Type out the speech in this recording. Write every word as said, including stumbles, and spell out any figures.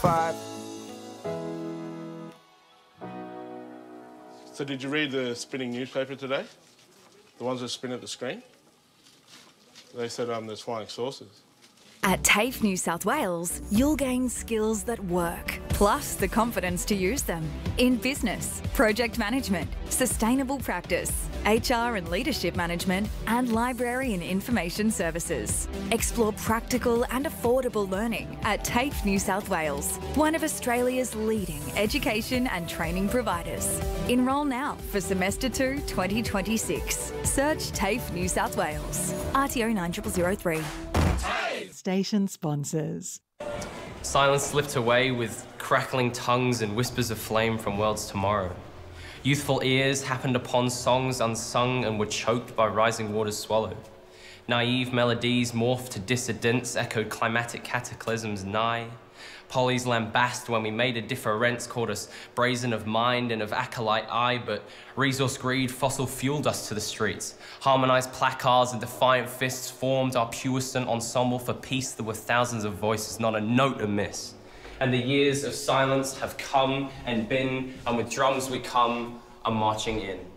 five. So did you read the spinning newspaper today? The ones that spin at the screen? They said um, there's flying saucers. At TAFE New South Wales, you'll gain skills that work, plus the confidence to use them in business, project management, sustainable practice, H R and leadership management, and library and information services. Explore practical and affordable learning at TAFE New South Wales, one of Australia's leading education and training providers. Enrol now for semester two, twenty twenty-six. Search TAFE New South Wales. R T O nine zero zero zero three. Station sponsors. Silence slipped away with crackling tongues and whispers of flame from worlds tomorrow. Youthful ears happened upon songs unsung and were choked by rising waters swallowed. Naive melodies morphed to dissidents, echoed climatic cataclysms nigh. Polly's lambast when we made a difference called us brazen of mind and of acolyte eye, but resource greed fossil fueled us to the streets. Harmonized placards and defiant fists formed our puissant ensemble for peace. There were thousands of voices, not a note amiss. And the years of silence have come and been, and with drums we come, are marching in.